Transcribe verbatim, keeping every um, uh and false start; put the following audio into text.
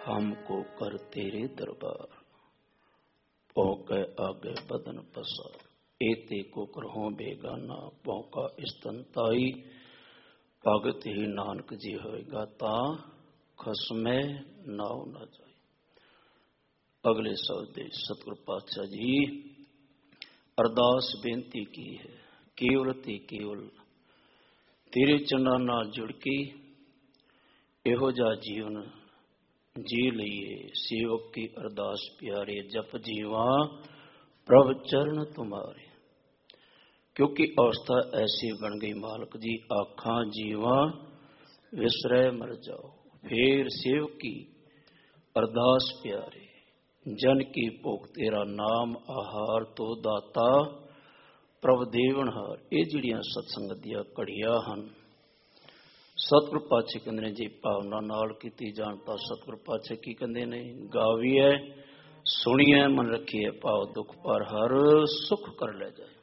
हमको कर तेरे दरबार, पौके आगे बदन पसार। एते को करहों बेगाना, पौका स्तनताई, भगत ही नानक जी होएगा ता खसमे नाव न जाए। अगले शब्द सतगुरु पातशाह जी अरदास बेनती की है, केवल ते केवल तेरे चरणों नाल जुड़ के इहो जा जीवन जी लईए। सेवक की अरदास प्यारे, जप जीवा प्रभ चरण तुम्हारे। क्योंकि अवस्था ऐसी बन गई मालक जी, आखा जीवा विसरे मर जाओ। फिर सेवक की अरदास प्यारे, जन की भोग तेरा नाम आहार तो दाता प्रभ देवनहार। ये जिहड़ियां सत्संग दियां घड़ियां हन, सतगुरु पातशाह कहंदे ने जी भावना नाल कीती जाण तां सतगुरु पातशाह की कहंदे ने, गावीए सुणीए मन रखिए भाव दुख पर हर सुख कर ले जाए।